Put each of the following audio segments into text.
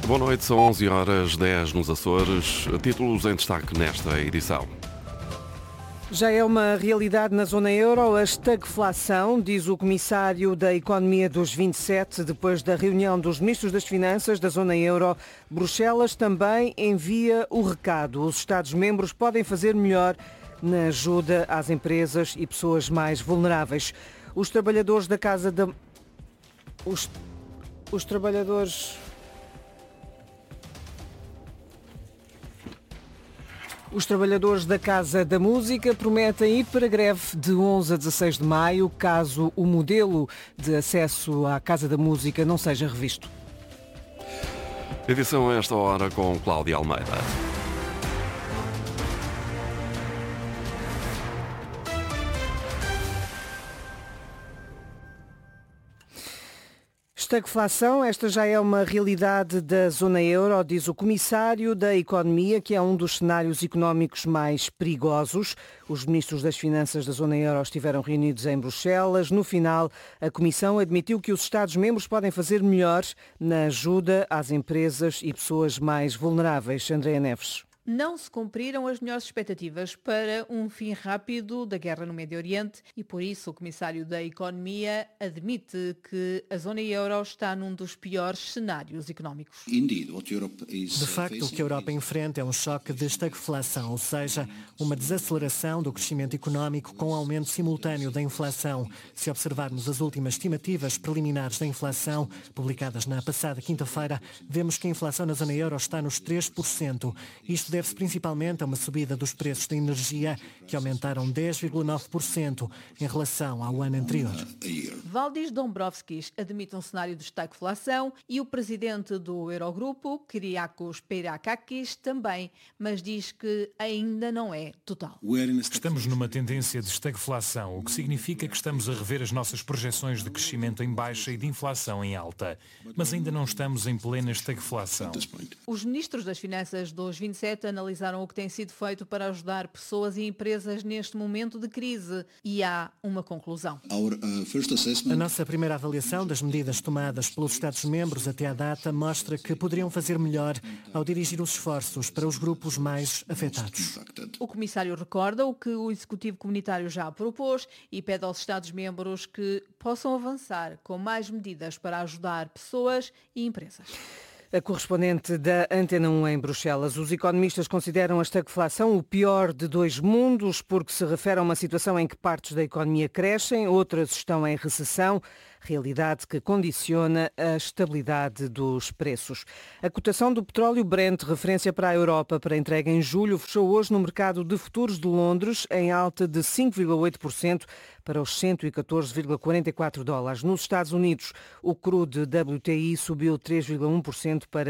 Boa noite, são 11h10 nos Açores. Títulos em destaque nesta edição. Já é uma realidade na zona euro a estagflação, diz o comissário da Economia dos 27, depois da reunião dos ministros das Finanças da zona euro. Bruxelas também envia o recado. Os Estados-membros podem fazer melhor na ajuda às empresas e pessoas mais vulneráveis. Os trabalhadores da Casa da... Os trabalhadores da Casa da Música prometem ir para greve de 11 a 16 de maio, caso o modelo de acesso à Casa da Música não seja revisto. Edição a esta hora com Cláudia Almeida. Estagflação, esta já é uma realidade da zona euro, diz o comissário da Economia, que é um dos cenários económicos mais perigosos. Os ministros das Finanças da zona euro estiveram reunidos em Bruxelas. No final, a Comissão admitiu que os Estados-membros podem fazer melhor na ajuda às empresas e pessoas mais vulneráveis. Andréa Neves. Não se cumpriram as melhores expectativas para um fim rápido da guerra no Médio Oriente e, por isso, o comissário da Economia admite que a zona euro está num dos piores cenários económicos. De facto, o que a Europa enfrenta é um choque de estagflação, ou seja, uma desaceleração do crescimento económico com aumento simultâneo da inflação. Se observarmos as últimas estimativas preliminares da inflação, publicadas na passada quinta-feira, vemos que a inflação na zona euro está nos 3%. Isto deve-se principalmente a uma subida dos preços da energia, que aumentaram 10,9% em relação ao ano anterior. Valdis Dombrovskis admite um cenário de estagflação e o presidente do Eurogrupo, Kyriakos Peirakakis, também, mas diz que ainda não é total. Estamos numa tendência de estagflação, o que significa que estamos a rever as nossas projeções de crescimento em baixa e de inflação em alta, mas ainda não estamos em plena estagflação. Os ministros das Finanças dos 27 analisaram o que tem sido feito para ajudar pessoas e empresas neste momento de crise e há uma conclusão. A nossa primeira avaliação das medidas tomadas pelos Estados-membros até à data mostra que poderiam fazer melhor ao dirigir os esforços para os grupos mais afetados. O comissário recorda o que o Executivo Comunitário já propôs e pede aos Estados-membros que possam avançar com mais medidas para ajudar pessoas e empresas. A correspondente da Antena 1 em Bruxelas. Os economistas consideram a estagflação o pior de dois mundos, porque se refere a uma situação em que partes da economia crescem, outras estão em recessão, realidade que condiciona a estabilidade dos preços. A cotação do petróleo Brent, referência para a Europa para entrega em julho, fechou hoje no mercado de futuros de Londres em alta de 5,8% para os 114,44 dólares. Nos Estados Unidos, o crude WTI subiu 3,1% para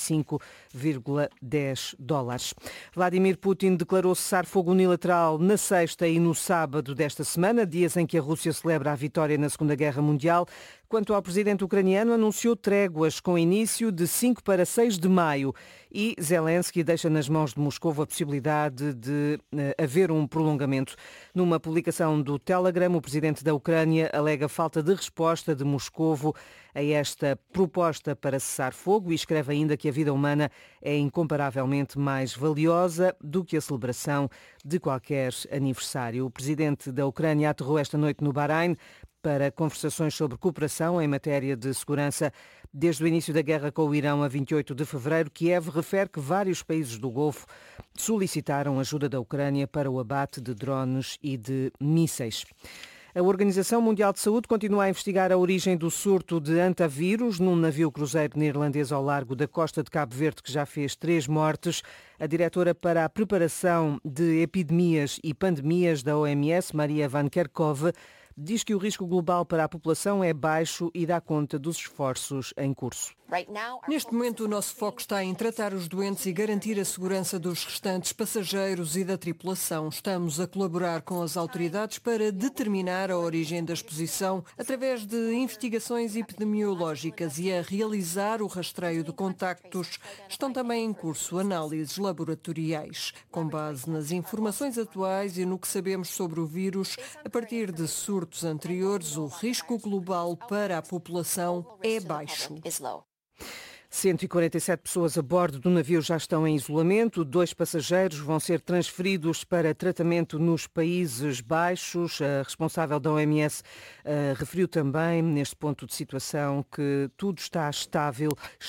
105,10 dólares. Vladimir Putin declarou cessar fogo unilateral na sexta e no sábado desta semana, dias em que a Rússia celebra a vitória na Segunda Guerra Mundial. Quanto ao presidente ucraniano, anunciou tréguas com início de 5 para 6 de maio e Zelensky deixa nas mãos de Moscovo a possibilidade de haver um prolongamento. Numa publicação do Telegram, o presidente da Ucrânia alega falta de resposta de Moscovo a esta proposta para cessar fogo e escreve ainda que a vida humana é incomparavelmente mais valiosa do que a celebração de qualquer aniversário. O presidente da Ucrânia aterrou esta noite no Bahrein para conversações sobre cooperação em matéria de segurança. Desde o início da guerra com o Irão, a 28 de fevereiro, Kiev refere que vários países do Golfo solicitaram ajuda da Ucrânia para o abate de drones e de mísseis. A Organização Mundial de Saúde continua a investigar a origem do surto de hantavírus num navio cruzeiro neerlandês ao largo da costa de Cabo Verde, que já fez 3 mortes. A diretora para a preparação de epidemias e pandemias da OMS, Maria Van Kerkhove, diz que o risco global para a população é baixo e dá conta dos esforços em curso. Neste momento, o nosso foco está em tratar os doentes e garantir a segurança dos restantes passageiros e da tripulação. Estamos a colaborar com as autoridades para determinar a origem da exposição através de investigações epidemiológicas e a realizar o rastreio de contactos. Estão também em curso análises laboratoriais. Com base nas informações atuais e no que sabemos sobre o vírus, a partir de surtos anteriores, o risco global para a população é baixo. 147 pessoas a bordo do navio já estão em isolamento. 2 passageiros vão ser transferidos para tratamento nos Países Baixos. A responsável da OMS referiu também, neste ponto de situação, que tudo está estável,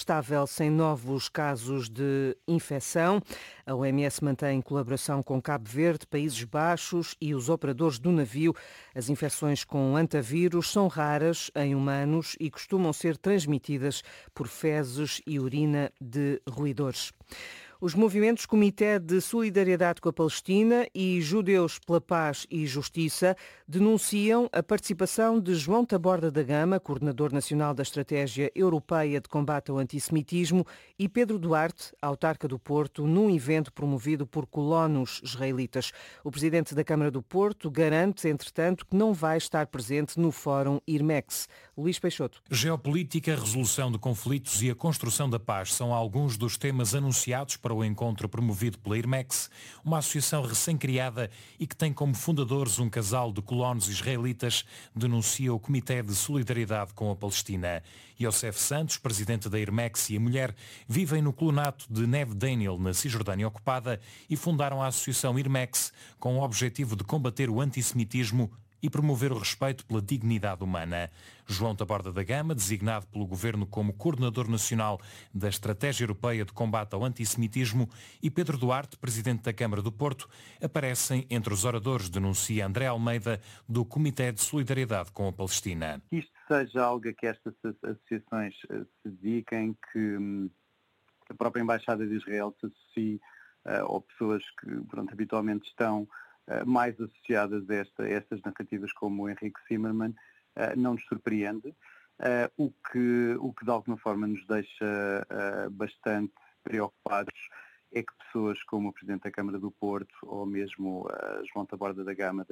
sem novos casos de infecção. A OMS mantém colaboração com Cabo Verde, Países Baixos e os operadores do navio. As infecções com antavírus são raras em humanos e costumam ser transmitidas por fezes e urina de roedores. Os movimentos Comitê de Solidariedade com a Palestina e Judeus pela Paz e Justiça denunciam a participação de João Taborda da Gama, coordenador nacional da Estratégia Europeia de Combate ao Antissemitismo, e Pedro Duarte, autarca do Porto, num evento promovido por colonos israelitas. O presidente da Câmara do Porto garante, entretanto, que não vai estar presente no Fórum IRMEX. Luís Peixoto. Geopolítica, resolução de conflitos e a construção da paz são alguns dos temas anunciados para o encontro promovido pela IRMEX, uma associação recém-criada e que tem como fundadores um casal de colonos israelitas, denuncia o Comitê de Solidariedade com a Palestina. Youssef Santos, presidente da IRMEX, e a mulher vivem no colonato de Neve Daniel, na Cisjordânia ocupada, e fundaram a associação IRMEX com o objetivo de combater o antissemitismo e promover o respeito pela dignidade humana. João Taborda da Gama, designado pelo Governo como Coordenador Nacional da Estratégia Europeia de Combate ao Antissemitismo, e Pedro Duarte, Presidente da Câmara do Porto, aparecem entre os oradores, denuncia André Almeida, do Comitê de Solidariedade com a Palestina. Que isto seja algo a que estas associações se dediquem, que a própria Embaixada de Israel se associe, ou pessoas que habitualmente estão mais associadas a estas narrativas como o Henrique Zimmermann, não nos surpreende. O que de alguma forma nos deixa bastante preocupados é que pessoas como o Presidente da Câmara do Porto ou mesmo João Taborda da Gama,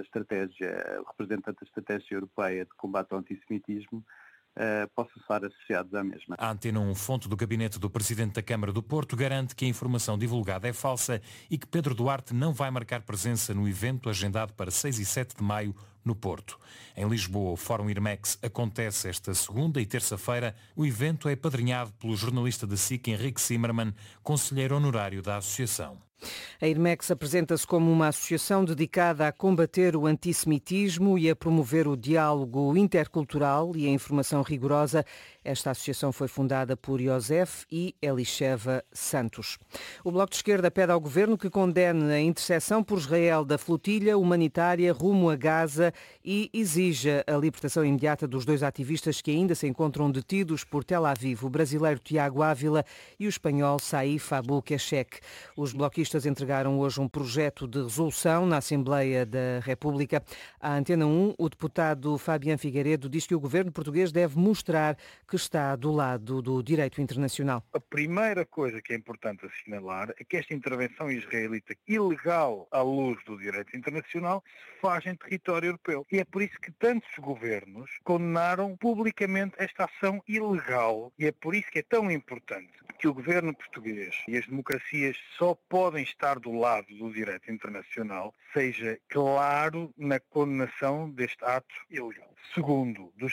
o representante da Estratégia Europeia de Combate ao Antissemitismo, possam estar associados à mesma. A Antena 1, fonte do gabinete do Presidente da Câmara do Porto, garante que a informação divulgada é falsa e que Pedro Duarte não vai marcar presença no evento agendado para 6 e 7 de maio no Porto. Em Lisboa, o Fórum IRMEX acontece esta segunda e terça-feira. O evento é apadrinhado pelo jornalista da SIC, Henrique Zimmermann, conselheiro honorário da associação. A IRMEX apresenta-se como uma associação dedicada a combater o antissemitismo e a promover o diálogo intercultural e a informação rigorosa. Esta associação foi fundada por Youssef e Elisheva Santos. O Bloco de Esquerda pede ao Governo que condene a interseção por Israel da flotilha humanitária rumo a Gaza e exija a libertação imediata dos 2 ativistas que ainda se encontram detidos por Tel Aviv, o brasileiro Tiago Ávila e o espanhol Saif Abu Keshek. Os bloquistas entregaram hoje um projeto de resolução na Assembleia da República. À Antena 1, o deputado Fabián Figueiredo diz que o governo português deve mostrar que está do lado do direito internacional. A primeira coisa que é importante assinalar é que esta intervenção israelita ilegal à luz do direito internacional se faz em território europeu. E é por isso que tantos governos condenaram publicamente esta ação ilegal. E é por isso que é tão importante que o governo português e as democracias só podem estar do lado do direito internacional, seja claro na condenação deste ato ilegal. Segundo, dos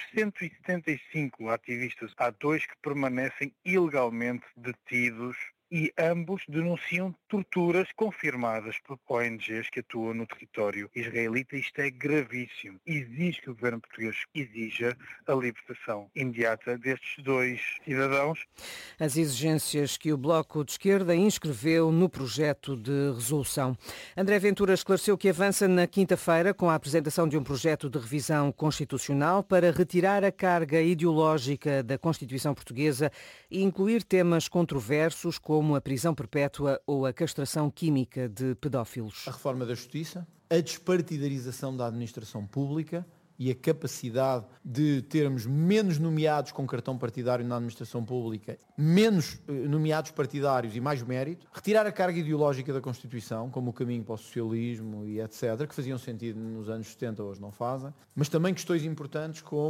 175 ativistas, há 2 que permanecem ilegalmente detidos e ambos denunciam torturas confirmadas por ONGs que atuam no território israelita. Isto é gravíssimo. Exige que o governo português exija a libertação imediata destes 2 cidadãos. As exigências que o Bloco de Esquerda inscreveu no projeto de resolução. André Ventura esclareceu que avança na quinta-feira com a apresentação de um projeto de revisão constitucional para retirar a carga ideológica da Constituição portuguesa e incluir temas controversos como a prisão perpétua ou a castração química de pedófilos. A reforma da Justiça, a despartidarização da administração pública e a capacidade de termos menos nomeados com cartão partidário na administração pública, menos nomeados partidários e mais mérito, retirar a carga ideológica da Constituição, como o caminho para o socialismo e etc., que faziam sentido nos anos 70, hoje não fazem, mas também questões importantes como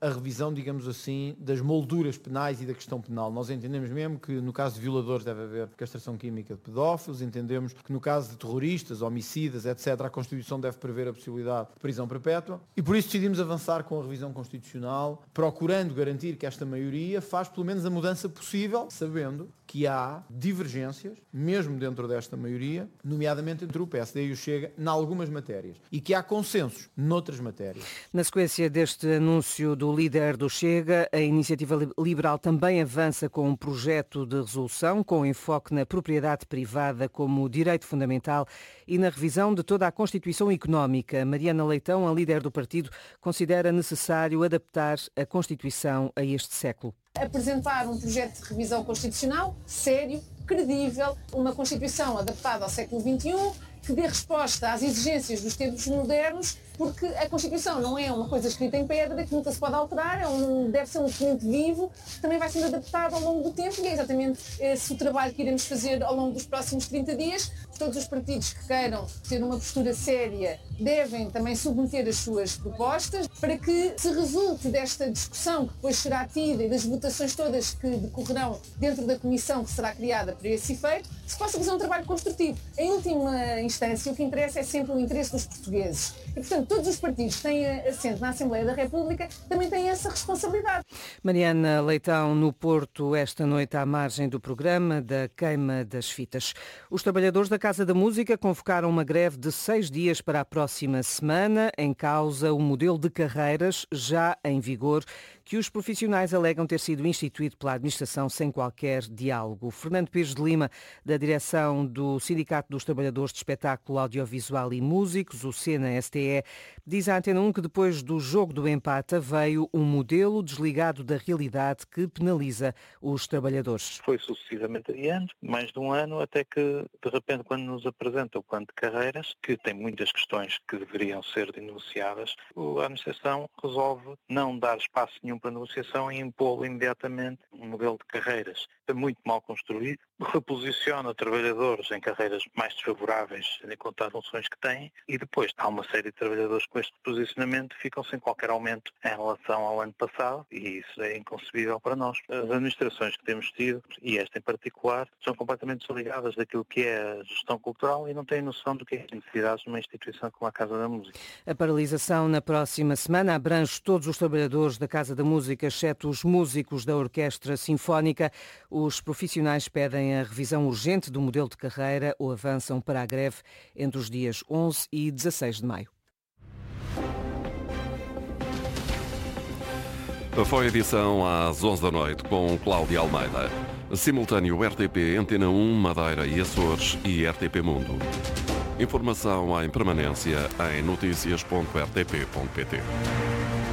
a revisão, digamos assim, das molduras penais e da questão penal. Nós entendemos mesmo que no caso de violadores deve haver castração química de pedófilos, entendemos que no caso de terroristas, homicidas, etc., a Constituição deve prever a possibilidade de prisão perpétua e por isso decidimos avançar com a revisão constitucional, procurando garantir que esta maioria faz pelo menos a mudança possível, sabendo que há divergências, mesmo dentro desta maioria, nomeadamente entre o PSD e o Chega, em algumas matérias, e que há consensos noutras matérias. Na sequência deste anúncio do líder do Chega, a Iniciativa Liberal também avança com um projeto de resolução com enfoque na propriedade privada como direito fundamental e na revisão de toda a Constituição Económica. Mariana Leitão, a líder do partido, considera necessário adaptar a Constituição a este século. Apresentar um projeto de revisão constitucional sério, credível, uma Constituição adaptada ao século XXI, que dê resposta às exigências dos tempos modernos, porque a Constituição não é uma coisa escrita em pedra, que nunca se pode alterar, deve ser um documento vivo, que também vai sendo adaptado ao longo do tempo e é exatamente esse o trabalho que iremos fazer ao longo dos próximos 30 dias. Todos os partidos que queiram ter uma postura séria devem também submeter as suas propostas para que se resulte desta discussão que depois será tida e das votações todas que decorrerão dentro da comissão que será criada para esse efeito, se possa fazer um trabalho construtivo. Em última instância, o que interessa é sempre o interesse dos portugueses. E, portanto, todos os partidos que têm assento na Assembleia da República também têm essa responsabilidade. Mariana Leitão, no Porto, esta noite à margem do programa da queima das fitas. Os trabalhadores da Casa da Música convocaram uma greve de 6 dias para a próxima semana, em causa o modelo de carreiras já em vigor, que os profissionais alegam ter sido instituído pela administração sem qualquer diálogo. Fernando Pires de Lima, da direção do Sindicato dos Trabalhadores de Espetáculo Audiovisual e Músicos, o SENA-STE, diz à Antena 1 que depois do jogo do empate veio um modelo desligado da realidade que penaliza os trabalhadores. Foi sucessivamente adiante, mais de um ano, até que, de repente, quando nos apresenta o plano de carreiras, que tem muitas questões que deveriam ser denunciadas, a administração resolve não dar espaço nenhum para negociação e impô-lo imediatamente um modelo de carreiras muito mal construído, reposiciona trabalhadores em carreiras mais desfavoráveis em conta as funções que têm e depois há uma série de trabalhadores com este posicionamento que ficam sem qualquer aumento em relação ao ano passado e isso é inconcebível para nós. As administrações que temos tido, e esta em particular, são completamente desligadas daquilo que é a gestão cultural e não têm noção do que é as necessidades de uma instituição como a Casa da Música. A paralisação na próxima semana abrange todos os trabalhadores da Casa da Música, exceto os músicos da Orquestra Sinfónica. Os profissionais pedem a revisão urgente do modelo de carreira ou avançam para a greve entre os dias 11 e 16 de maio. Foi a edição às 11 da noite com Cláudia Almeida. Simultâneo RTP, Antena 1, Madeira e Açores e RTP Mundo. Informação em permanência em noticias.rtp.pt.